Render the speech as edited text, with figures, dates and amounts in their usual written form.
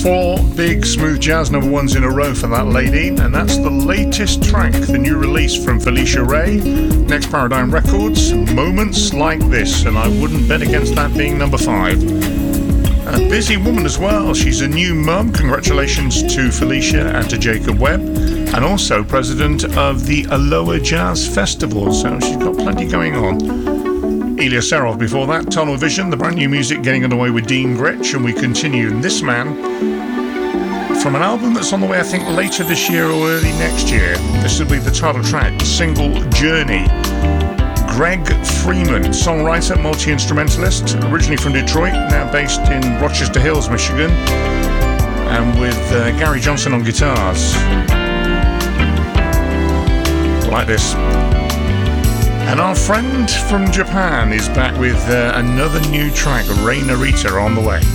Four big smooth jazz number ones in a row for that lady, and that's the latest track, the new release from Felicia Ray, Next Paradigm Records, Moments Like This, and I wouldn't bet against that being number 5. A busy woman as well. She's a new mum. Congratulations to Felicia and to Jacob Webb, and also president of the Aloha Jazz Festival, so she's got plenty going on. Ilya Serov before that, Tunnel Vision, the brand new music getting underway with Dean Gretsch, and we continue. And this man, from an album that's on the way, I think, later this year or early next year. This will be the title track, the single Journey. Greg Freeman, songwriter, multi-instrumentalist, originally from Detroit, now based in Rochester Hills, Michigan, and with Gary Johnson on guitars. Like this. And our friend from Japan is back with another new track, Rei Narita, on the way.